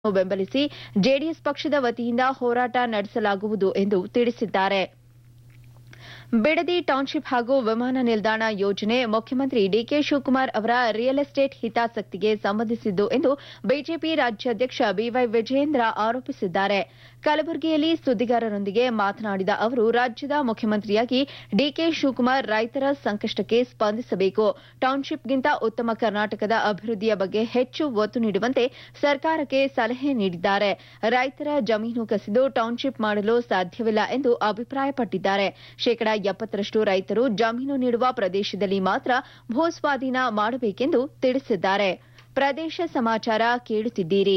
ಬೆಂಬಲಿಸಿ ಜೆಡಿಎಸ್ ಪಕ್ಷದ ವತಿಯಿಂದ ಹೋರಾಟ ನಡೆಸಲಾಗುವುದು ಎಂದು ತಿಳಿಸಿದ್ದಾರೆ. ಬಿಡದಿ ಟೌನ್ಶಿಪ್ ಹಾಗೂ ವಿಮಾನ ನಿಲ್ದಾಣ ಯೋಜನೆ ಮುಖ್ಯಮಂತ್ರಿ ಡಿಕೆ ಶಿವಕುಮಾರ್ ಅವರ ರಿಯಲ್ ಎಸ್ಟೇಟ್ ಹಿತಾಸಕ್ತಿಗೆ ಸಂಬಂಧಿಸಿದ್ದು ಎಂದು ಬಿಜೆಪಿ ರಾಜ್ಯಾಧ್ಯಕ್ಷ ಬಿವೈ ವಿಜಯೇಂದ್ರ ಆರೋಪಿಸಿದ್ದಾರೆ. ಕಲಬುರಗಿಯಲ್ಲಿ ಸುದ್ದಿಗಾರರೊಂದಿಗೆ ಮಾತನಾಡಿದ ಅವರು, ರಾಜ್ಯದ ಮುಖ್ಯಮಂತ್ರಿಯಾಗಿ ಡಿಕೆ ಶಿವಕುಮಾರ್ ರೈತರ ಸಂಕಷ್ಟಕ್ಕೆ ಸ್ಪಂದಿಸಬೇಕು. ಟೌನ್ಶಿಪ್ಗಿಂತ ಉತ್ತಮ ಕರ್ನಾಟಕದ ಅಭಿವೃದ್ಧಿಯ ಬಗ್ಗೆ ಹೆಚ್ಚು ಒತ್ತು ನೀಡುವಂತೆ ಸರ್ಕಾರಕ್ಕೆ ಸಲಹೆ ನೀಡಿದ್ದಾರೆ. ರೈತರ ಜಮೀನು ಕಸಿದು ಟೌನ್ಶಿಪ್ ಮಾಡಲು ಸಾಧ್ಯವಿಲ್ಲ ಎಂದು ಅಭಿಪ್ರಾಯಪಟ್ಟಿದ್ದಾರೆ. 70% ರೈತರು ಜಮೀನು ನೀಡುವ ಪ್ರದೇಶದಲ್ಲಿ ಮಾತ್ರ ಭೂಸ್ವಾಧೀನ ಮಾಡಬೇಕೆಂದು ತಿಳಿಸಿದ್ದಾರೆ. ಪ್ರದೇಶ ಸಮಾಚಾರ ಕೇಳುತ್ತಿದ್ದೀರಿ.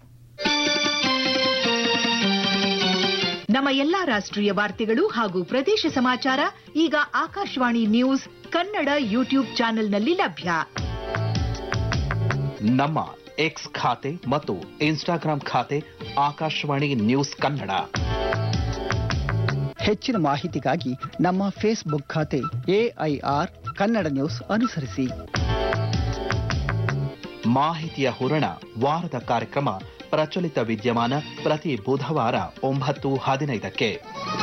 ನಮ್ಮ ಎಲ್ಲಾ ರಾಷ್ಟ್ರೀಯ ವಾರ್ತೆಗಳು ಹಾಗೂ ಪ್ರದೇಶ ಸಮಾಚಾರ ಈಗ ಆಕಾಶವಾಣಿ ನ್ಯೂಸ್ ಕನ್ನಡ ಯೂಟ್ಯೂಬ್ ಚಾನೆಲ್ನಲ್ಲಿ ಲಭ್ಯ. ನಮ್ಮ ಎಕ್ಸ್ ಖಾತೆ ಮತ್ತು ಇನ್ಸ್ಟಾಗ್ರಾಂ ಖಾತೆ ಆಕಾಶವಾಣಿ ನ್ಯೂಸ್ ಕನ್ನಡ. ಹೆಚ್ಚಿನ ಮಾಹಿತಿಗಾಗಿ ನಮ್ಮ ಫೇಸ್ಬುಕ್ ಖಾತೆ ಎಐಆರ್ ಕನ್ನಡ ನ್ಯೂಸ್ ಅನುಸರಿಸಿ. ಮಾಹಿತಿಯ ಹೂರಣ ವಾರದ ಕಾರ್ಯಕ್ರಮ ಪ್ರಚಲಿತ ವಿದ್ಯಮಾನ ಪ್ರತಿ ಬುಧವಾರ 9:15ಕ್ಕೆ.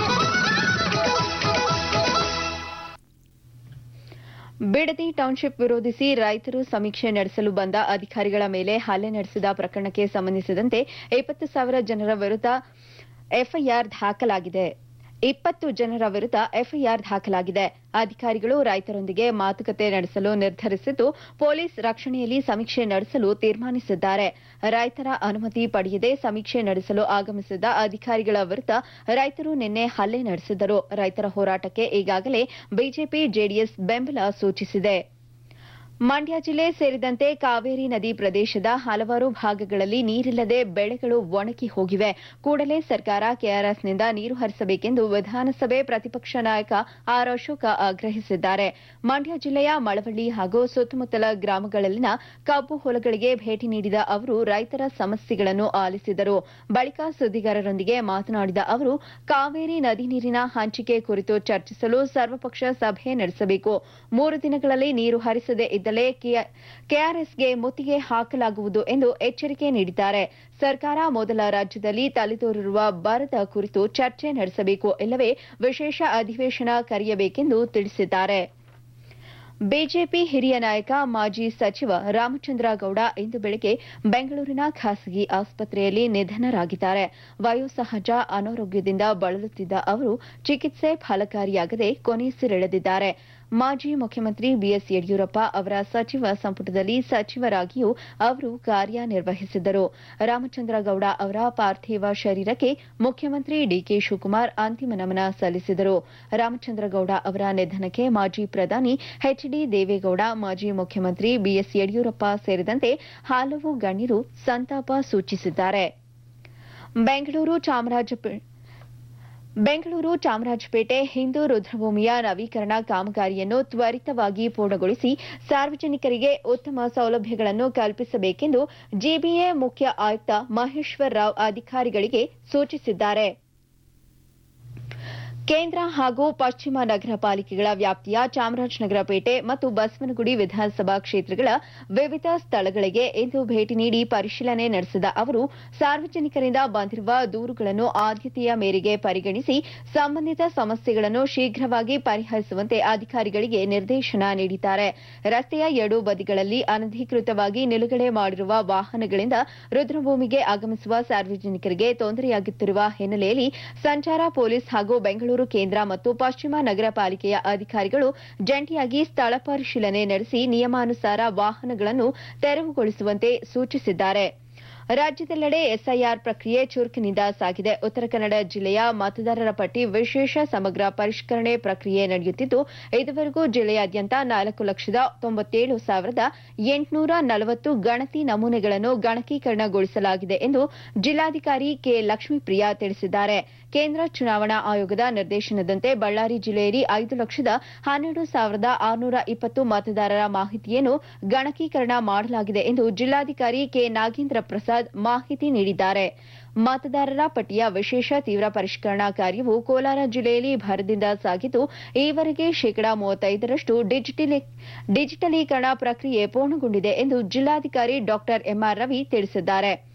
ಬಿಡದಿ ಟೌನ್ಶಿಪ್ ವಿರೋಧಿಸಿ ರೈತರು ಸಮೀಕ್ಷೆ ನಡೆಸಲು ಬಂದ ಅಧಿಕಾರಿಗಳ ಮೇಲೆ ಹಲ್ಲೆ ನಡೆಸಿದ ಪ್ರಕರಣಕ್ಕೆ ಸಂಬಂಧಿಸಿದಂತೆ 20,000 ಜನರ ವಿರುದ್ಧ ಎಫ್ಐಆರ್ ದಾಖಲಾಗಿದೆ. 20 ಜನರ ವಿರುದ್ಧ ಎಫ್ಐಆರ್ ದಾಖಲಾಗಿದೆ. ಅಧಿಕಾರಿಗಳು ರೈತರೊಂದಿಗೆ ಮಾತುಕತೆ ನಡೆಸಲು ನಿರ್ಧರಿಸಿದ್ದು, ಪೊಲೀಸ್ ರಕ್ಷಣೆಯಲ್ಲಿ ಸಮೀಕ್ಷೆ ನಡೆಸಲು ತೀರ್ಮಾನಿಸಿದ್ದಾರೆ. ರೈತರ ಅನುಮತಿ ಪಡೆಯದೆ ಸಮೀಕ್ಷೆ ನಡೆಸಲು ಆಗಮಿಸಿದ ಅಧಿಕಾರಿಗಳ ವಿರುದ್ಧ ರೈತರು ನಿನ್ನೆ ಹಲ್ಲೆ ನಡೆಸಿದರು. ರೈತರ ಹೋರಾಟಕ್ಕೆ ಈಗಾಗಲೇ ಬಿಜೆಪಿ ಜೆಡಿಎಸ್ ಬೆಂಬಲ ಸೂಚಿಸಿದೆ. ಮಂಡ್ಯ ಜಿಲ್ಲೆ ಸೇರಿದಂತೆ ಕಾವೇರಿ ನದಿ ಪ್ರದೇಶದ ಹಲವಾರು ಭಾಗಗಳಲ್ಲಿ ನೀರಿಲ್ಲದೆ ಬೆಳೆಗಳು ಒಣಗಿ ಹೋಗಿವೆ. ಕೂಡಲೇ ಸರ್ಕಾರ ಕೆಆರ್ಎಸ್ನಿಂದ ನೀರು ಹರಿಸಬೇಕೆಂದು ವಿಧಾನಸಭೆ ಪ್ರತಿಪಕ್ಷ ನಾಯಕ ಆರ್ ಅಶೋಕ ಆಗ್ರಹಿಸಿದ್ದಾರೆ. ಮಂಡ್ಯ ಜಿಲ್ಲೆಯ ಮಳವಳ್ಳಿ ಹಾಗೂ ಸುತ್ತಮುತ್ತಲ ಗ್ರಾಮಗಳಲ್ಲಿನ ಕಬ್ಬು ಹೊಲಗಳಿಗೆ ಭೇಟಿ ನೀಡಿದ ಅವರು ರೈತರ ಸಮಸ್ಯೆಗಳನ್ನು ಆಲಿಸಿದರು. ಬಳಿಕ ಸುದ್ದಿಗಾರರೊಂದಿಗೆ ಮಾತನಾಡಿದ ಅವರು, ಕಾವೇರಿ ನದಿ ನೀರಿನ ಹಂಚಿಕೆ ಕುರಿತು ಚರ್ಚಿಸಲು ಸರ್ವಪಕ್ಷ ಸಭೆ ನಡೆಸಬೇಕು. 3 ದಿನಗಳಲ್ಲಿ ನೀರು ಹರಿಸದೇ ಕೆಆರ್ಎಸ್ಗೆ ಮುತ್ತಿಗೆ ಹಾಕಲಾಗುವುದು ಎಂದು ಎಚ್ಚರಿಕೆ ನೀಡಿದ್ದಾರೆ. ಸರ್ಕಾರ ಮೊದಲ ರಾಜ್ಯದಲ್ಲಿ ತಲೆದೋರಿರುವ ಬರದ ಕುರಿತು ಚರ್ಚೆ ನಡೆಸಬೇಕು, ಇಲ್ಲವೇ ವಿಶೇಷ ಅಧಿವೇಶನ ಕರೆಯಬೇಕೆಂದು ತಿಳಿಸಿದ್ದಾರೆ. ಬಿಜೆಪಿ ಹಿರಿಯ ನಾಯಕ ಮಾಜಿ ಸಚಿವ ರಾಮಚಂದ್ರ ಗೌಡ ಇಂದು ಬೆಳಗ್ಗೆ ಬೆಂಗಳೂರಿನ ಖಾಸಗಿ ಆಸ್ಪತ್ರೆಯಲ್ಲಿ ನಿಧನರಾಗಿದ್ದಾರೆ. ವಯೋಸಹಜ ಅನಾರೋಗ್ಯದಿಂದ ಬಳಲುತ್ತಿದ್ದ ಅವರು ಚಿಕಿತ್ಸೆ ಫಲಕಾರಿಯಾಗದೆ ಕೊನೆಯುಸಿರೆಳೆದಿದ್ದಾರೆ. ಮಾಜಿ ಮುಖ್ಯಮಂತ್ರಿ ಬಿಎಸ್ ಯಡಿಯೂರಪ್ಪ ಅವರ ಸಚಿವ ಸಂಪುಟದಲ್ಲಿ ಸಚಿವರಾಗಿಯೂ ಅವರು ಕಾರ್ಯನಿರ್ವಹಿಸಿದ್ದರು. ರಾಮಚಂದ್ರ ಗೌಡ ಅವರ ಪಾರ್ಥಿವ ಶರೀರಕ್ಕೆ ಮುಖ್ಯಮಂತ್ರಿ ಡಿಕೆ ಶಿವಕುಮಾರ್ ಅಂತಿಮ ನಮನ ಸಲ್ಲಿಸಿದರು. ರಾಮಚಂದ್ರ ಗೌಡ ಅವರ ನಿಧನಕ್ಕೆ ಮಾಜಿ ಪ್ರಧಾನಿ ಎಚ್ಡಿ ದೇವೇಗೌಡ, ಮಾಜಿ ಮುಖ್ಯಮಂತ್ರಿ ಬಿಎಸ್ ಯಡಿಯೂರಪ್ಪ ಸೇರಿದಂತೆ ಹಲವು ಗಣ್ಯರು ಸಂತಾಪ ಸೂಚಿಸಿದ್ದಾರೆ. ಬೆಂಗಳೂರು ಚಾಮರಾಜಪೇಟೆ ಹಿಂದೂ ರುದ್ರಭೂಮಿಯ ನವೀಕರಣ ಕಾಮಗಾರಿಯನ್ನು ತ್ವರಿತವಾಗಿ ಪೂರ್ಣಗೊಳಿಸಿ ಸಾರ್ವಜನಿಕರಿಗೆ ಉತ್ತಮ ಸೌಲಭ್ಯಗಳನ್ನು ಕಲ್ಪಿಸಬೇಕೆಂದು ಜಿಬಿಎ ಮುಖ್ಯ ಆಯುಕ್ತ ಮಹೇಶ್ವರ್ ರಾವ್ ಅಧಿಕಾರಿಗಳಿಗೆ ಸೂಚಿಸಿದ್ದಾರೆ. ಕೇಂದ್ರ ಹಾಗೂ ಪಶ್ಚಿಮ ನಗರ ಪಾಲಿಕೆಗಳ ವ್ಯಾಪ್ತಿಯ ಚಾಮರಾಜನಗರ ಪೇಟೆ ಮತ್ತು ಬಸವನಗುಡಿ ವಿಧಾನಸಭಾ ಕ್ಷೇತ್ರಗಳ ವಿವಿಧ ಸ್ಥಳಗಳಿಗೆ ಇಂದು ಭೇಟಿ ನೀಡಿ ಪರಿಶೀಲನೆ ನಡೆಸಿದ ಅವರು ಸಾರ್ವಜನಿಕರಿಂದ ಬಂದಿರುವ ದೂರುಗಳನ್ನು ಆದ್ಯತೆಯ ಮೇರೆಗೆ ಪರಿಗಣಿಸಿ ಸಂಬಂಧಿತ ಸಮಸ್ಯೆಗಳನ್ನು ಶೀಘ್ರವಾಗಿ ಪರಿಹರಿಸುವಂತೆ ಅಧಿಕಾರಿಗಳಿಗೆ ನಿರ್ದೇಶನ ನೀಡಿದ್ದಾರೆ. ರಸ್ತೆಯ 2 ಬದಿಗಳಲ್ಲಿ ಅನಧಿಕೃತವಾಗಿ ನಿಲುಗಡೆ ಮಾಡಿರುವ ವಾಹನಗಳಿಂದ ರುದ್ರಭೂಮಿಗೆ ಆಗಮಿಸುವ ಸಾರ್ವಜನಿಕರಿಗೆ ತೊಂದರೆಯಾಗುತ್ತಿರುವ ಹಿನ್ನೆಲೆಯಲ್ಲಿ ಸಂಚಾರ ಪೊಲೀಸ್ ಹಾಗೂ ಬೆಂಗಳೂರು ಕೇಂದ್ರ ಮತ್ತು ಪಶ್ಚಿಮ ನಗರ ಪಾಲಿಕೆಯ ಅಧಿಕಾರಿಗಳು ಜಂಟಿಯಾಗಿ ಸ್ಥಳ ಪರಿಶೀಲನೆ ನಡೆಸಿ ನಿಯಮಾನುಸಾರ ವಾಹನಗಳನ್ನು ತೆರವುಗೊಳಿಸುವಂತೆ ಸೂಚಿಸಿದ್ದಾರೆ. ರಾಜ್ಯದೆಲ್ಲೆಡೆ ಎಸ್ಐಆರ್ ಪ್ರಕ್ರಿಯೆ ಚುರುಕಿನಿಂದ ಸಾಗಿದೆ. ಉತ್ತರ ಕನ್ನಡ ಜಿಲ್ಲೆಯ ಮತದಾರರ ಪಟ್ಟಿ ವಿಶೇಷ ಸಮಗ್ರ ಪರಿಷ್ಕರಣೆ ಪ್ರಕ್ರಿಯೆ ನಡೆಯುತ್ತಿದ್ದು, ಇದುವರೆಗೂ ಜಿಲ್ಲೆಯಾದ್ಯಂತ 4,97,840 ಗಣತಿ ನಮೂನೆಗಳನ್ನು ಗಣಕೀಕರಣಗೊಳಿಸಲಾಗಿದೆ ಎಂದು ಜಿಲ್ಲಾಧಿಕಾರಿ ಕೆ ಲಕ್ಷ್ಮೀಪ್ರಿಯಾ ತಿಳಿಸಿದ್ದಾರೆ. ಕೇಂದ್ರ ಚುನಾವಣಾ ಆಯೋಗದ ನಿರ್ದೇಶನದಂತೆ ಬಳ್ಳಾರಿ ಜಿಲ್ಲೆಯಲ್ಲಿ 5,12,620 ಮತದಾರರ ಮಾಹಿತಿಯನ್ನು ಗಣಕೀಕರಣ ಮಾಡಲಾಗಿದೆ ಎಂದು ಜಿಲ್ಲಾಧಿಕಾರಿ ಕೆ ನಾಗೇಂದ್ರ ಪ್ರಸಾದ್ ಮಾಹಿತಿ ನೀಡಿದ್ದಾರೆ. ಮತದಾರರ ಪಟ್ಟಿಯ ವಿಶೇಷ ತೀವ್ರ ಪರಿಷ್ಕರಣಾ ಕಾರ್ಯವು ಕೋಲಾರ ಜಿಲ್ಲೆಯಲ್ಲಿ ಭರದಿಂದ ಸಾಗಿದ್ದು, ಈವರೆಗೆ 35% ಡಿಜಿಟಲೀಕರಣ ಪ್ರಕ್ರಿಯೆ ಪೂರ್ಣಗೊಂಡಿದೆ ಎಂದು ಜಿಲ್ಲಾಧಿಕಾರಿ ಡಾ ಎಂಆರ್ ರವಿ ತಿಳಿಸಿದ್ದಾರೆ.